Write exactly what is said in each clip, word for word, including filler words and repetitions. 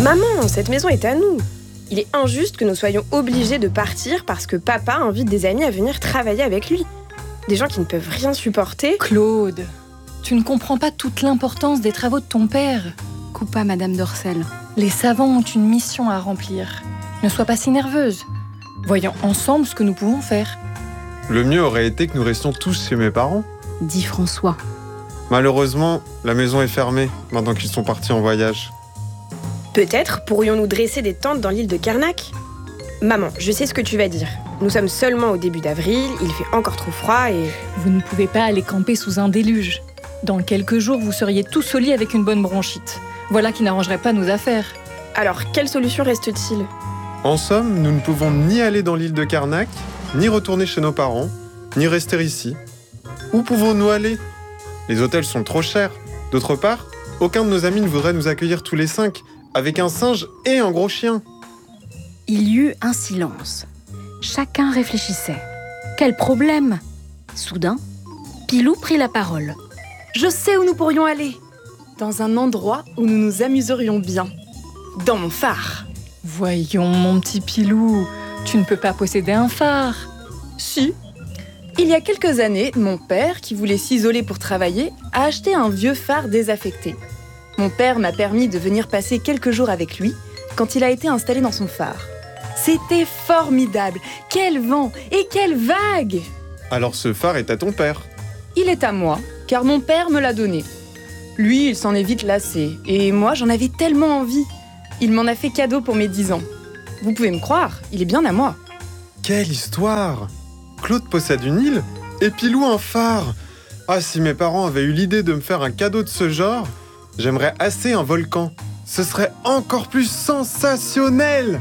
Maman, cette maison est à nous. Il est injuste que nous soyons obligés de partir parce que papa invite des amis à venir travailler avec lui. Des gens qui ne peuvent rien supporter. Claude, tu ne comprends pas toute l'importance des travaux de ton père. Coupa Madame Dorcel. Les savants ont une mission à remplir. Ne sois pas si nerveuse. Voyons ensemble ce que nous pouvons faire. Le mieux aurait été que nous restions tous chez mes parents. Dit François. Malheureusement, la maison est fermée maintenant qu'ils sont partis en voyage. Peut-être pourrions-nous dresser des tentes dans l'île de Carnac. Maman, je sais ce que tu vas dire. Nous sommes seulement au début d'avril, il fait encore trop froid et... Vous ne pouvez pas aller camper sous un déluge. Dans quelques jours, vous seriez tous au lit avec une bonne bronchite. Voilà qui n'arrangerait pas nos affaires. Alors, quelle solution reste-t-il ? En somme, nous ne pouvons ni aller dans l'île de Carnac, ni retourner chez nos parents, ni rester ici. Où pouvons-nous aller ? Les hôtels sont trop chers. D'autre part, aucun de nos amis ne voudrait nous accueillir tous les cinq, avec un singe et un gros chien. Il y eut un silence. Chacun réfléchissait. Quel problème ? Soudain, Pilou prit la parole. Je sais où nous pourrions aller. Dans un endroit où nous nous amuserions bien. Dans mon phare. Voyons, mon petit Pilou, tu ne peux pas posséder un phare. Si. Il y a quelques années, mon père, qui voulait s'isoler pour travailler, a acheté un vieux phare désaffecté. Mon père m'a permis de venir passer quelques jours avec lui quand il a été installé dans son phare. C'était formidable. Quel vent et quelle vague! Alors ce phare est à ton père. Il est à moi, car mon père me l'a donné. Lui, il s'en est vite lassé, et moi, j'en avais tellement envie. Il m'en a fait cadeau pour mes dix ans. Vous pouvez me croire, il est bien à moi. Quelle histoire! Claude possède une île et Pilou un phare. Ah, si mes parents avaient eu l'idée de me faire un cadeau de ce genre, j'aimerais assez un volcan. Ce serait encore plus sensationnel!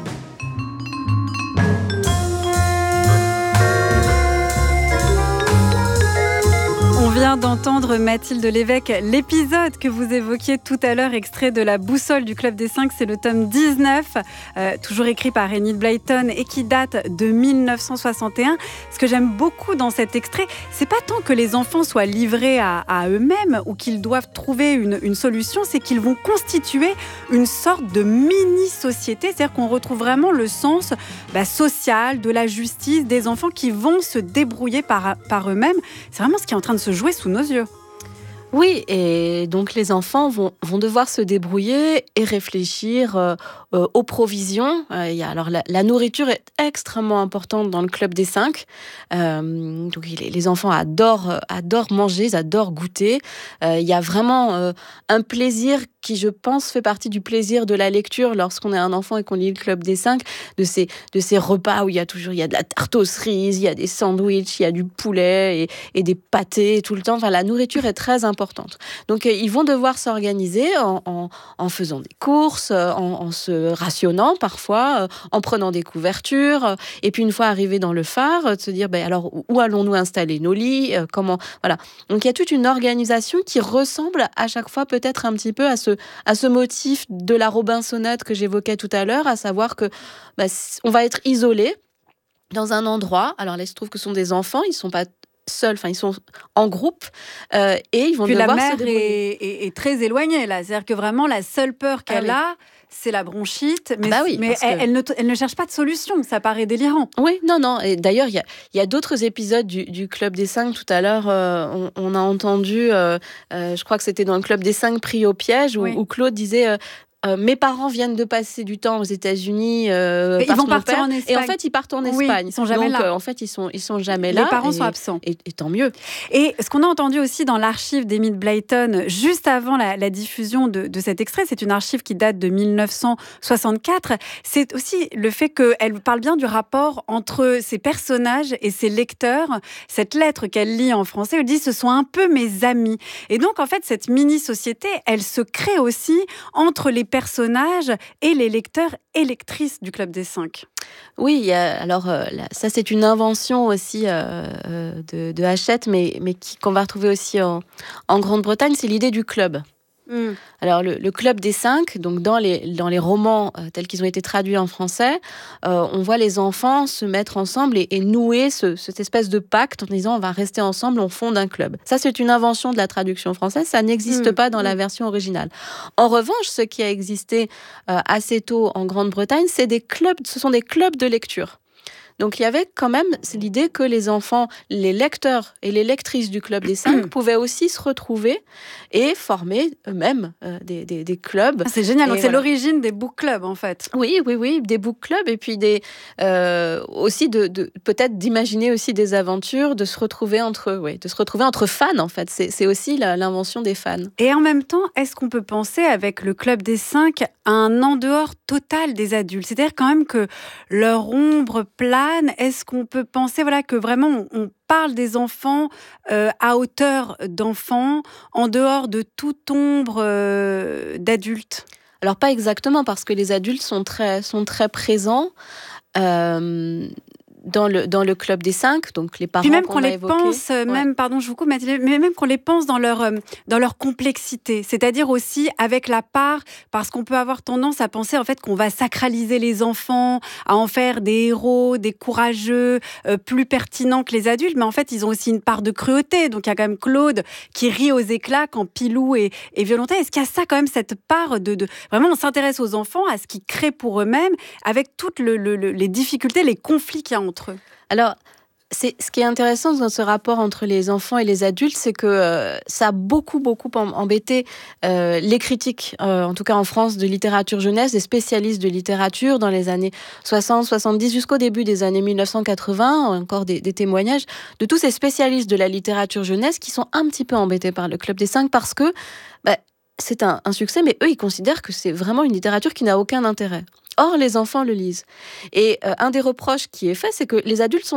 On vient d'entendre Mathilde Lévesque, l'épisode que vous évoquiez tout à l'heure, extrait de La Boussole du Club des Cinq, c'est le tome dix-neuf, euh, toujours écrit par Enid Blyton et qui date de mille neuf cent soixante et un. Ce que j'aime beaucoup dans cet extrait, c'est pas tant que les enfants soient livrés à, à eux-mêmes ou qu'ils doivent trouver une, une solution, c'est qu'ils vont constituer une sorte de mini-société, c'est-à-dire qu'on retrouve vraiment le sens bah, social, de la justice, des enfants qui vont se débrouiller par, par eux-mêmes. C'est vraiment ce qui est en train de se jouer sous nos yeux. Oui, et donc les enfants vont, vont devoir se débrouiller et réfléchir euh, euh, aux provisions. Euh, y a, alors la, la nourriture est extrêmement importante dans le Club des Cinq. Euh, donc les, les enfants adorent, adorent manger, ils adorent goûter. Il euh, y a vraiment euh, un plaisir qui, je pense, fait partie du plaisir de la lecture lorsqu'on est un enfant et qu'on lit le Club des Cinq, de ces, de ces repas où il y a toujours il y a de la tarte aux cerises, il y a des sandwichs, il y a du poulet et, et des pâtés tout le temps. Enfin, la nourriture est très importante. Donc, euh, ils vont devoir s'organiser en, en, en faisant des courses, en, en se rationnant parfois, euh, en prenant des couvertures. Euh, et puis, une fois arrivés dans le phare, euh, de se dire, ben, alors, où allons-nous installer nos lits euh, comment, voilà. Donc, il y a toute une organisation qui ressemble à chaque fois peut-être un petit peu à ce à ce motif de la Robinsonade que j'évoquais tout à l'heure, à savoir que bah, on va être isolé dans un endroit. Alors là, il se trouve que ce sont des enfants, ils ne sont pas seuls, enfin ils sont en groupe euh, et ils vont Puis devoir la mère se débrouiller. est, est, est très éloignée là, c'est-à-dire que vraiment la seule peur qu'elle Ah a, oui. c'est la bronchite, mais, Bah oui, mais parce elle, que- elle ne, elle ne cherche pas de solution, ça paraît délirant. Oui, non, non. Et d'ailleurs, il y a, il y a d'autres épisodes du, du Club des Cinq. Tout à l'heure, euh, on, on a entendu, euh, euh, je crois que c'était dans le Club des Cinq pris au piège, où, Oui. où Claude disait... euh, Euh, mes parents viennent de passer du temps aux États-Unis. Euh, Mais ils parce vont que mon partir père- en Et Espagne. en fait, ils partent en Oui, Espagne. ils sont jamais Donc, là. euh, en fait, ils sont, ils sont jamais là. Les parents et, sont absents. Et, et tant mieux. Et ce qu'on a entendu aussi dans l'archive d'Enid Blyton, juste avant la, la diffusion de, de cet extrait, c'est une archive qui date de mille neuf cent soixante-quatre, c'est aussi le fait qu'elle parle bien du rapport entre ses personnages et ses lecteurs. Cette lettre qu'elle lit en français, elle dit « ce sont un peu mes amis ». Et donc, en fait, cette mini-société, elle se crée aussi entre les personnages et les lecteurs et lectrices du Club des Cinq. Oui, il y a- alors euh, là, ça c'est une invention aussi euh, euh, de, de Hachette, mais, mais qui- qu'on va retrouver aussi en, en Grande-Bretagne, c'est l'idée du club. Mm. Alors, le, le Club des Cinq, donc dans les, dans les romans euh, tels qu'ils ont été traduits en français, euh, on voit les enfants se mettre ensemble et, et nouer ce, cette espèce de pacte en disant on va rester ensemble, on fonde un club. Ça, c'est une invention de la traduction française, ça n'existe Mm. pas dans Mm. la version originale. En revanche, ce qui a existé euh, assez tôt en Grande-Bretagne, c'est des clubs, ce sont des clubs de lecture. Donc il y avait quand même l'idée que les enfants, les lecteurs et les lectrices du Club des Cinq pouvaient aussi se retrouver et former eux-mêmes euh, des, des, des clubs. Ah, c'est génial, Et donc c'est voilà. l'origine des book clubs en fait. Oui, oui, oui, des book clubs et puis des, euh, aussi de, de peut-être d'imaginer aussi des aventures, de se retrouver entre, oui, de se retrouver entre fans en fait. C'est, c'est aussi la, l'invention des fans. Et en même temps, est-ce qu'on peut penser avec le Club des Cinq à un en dehors total des adultes ? C'est-à-dire quand même que leur ombre plane. Est-ce qu'on peut penser voilà, que vraiment on, on parle des enfants euh, à hauteur d'enfants, en dehors de toute ombre euh, d'adultes ? Alors pas exactement, parce que les adultes sont très, sont très présents. Euh, Dans le, dans le Club des Cinq, donc les parents Puis même qu'on qu'on a les évoqués, pense, euh, ouais. même, pardon, je vous coupe, Mathilde, mais même qu'on les pense dans leur, euh, dans leur complexité, c'est-à-dire aussi avec la part, parce qu'on peut avoir tendance à penser en fait qu'on va sacraliser les enfants, à en faire des héros, des courageux, euh, plus pertinents que les adultes, mais en fait ils ont aussi une part de cruauté. Donc il y a quand même Claude qui rit aux éclats quand Pilou est, est violenté. Est-ce qu'il y a ça quand même, cette part de, de... Vraiment on s'intéresse aux enfants, à ce qu'ils créent pour eux-mêmes, avec toutes le, le, le, les difficultés, les conflits qu'il y a entre eux. Alors, c'est, ce qui est intéressant dans ce rapport entre les enfants et les adultes, c'est que euh, ça a beaucoup, beaucoup embêté euh, les critiques, euh, en tout cas en France, de littérature jeunesse, des spécialistes de littérature dans les années soixante, soixante-dix, jusqu'au début des années mille neuf cent quatre-vingts, encore des, des témoignages de tous ces spécialistes de la littérature jeunesse qui sont un petit peu embêtés par le Club des Cinq parce que bah, c'est un, un succès, mais eux, ils considèrent que c'est vraiment une littérature qui n'a aucun intérêt. Or, les enfants le lisent. Et euh, un des reproches qui est fait, c'est que les adultes sont